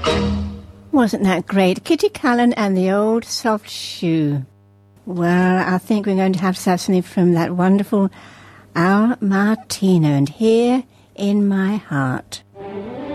Wasn't that great? Kitty Callan and the Old Soft Shoe. Well, I think we're going to have something from that wonderful Al Martino, and Here in My Heart.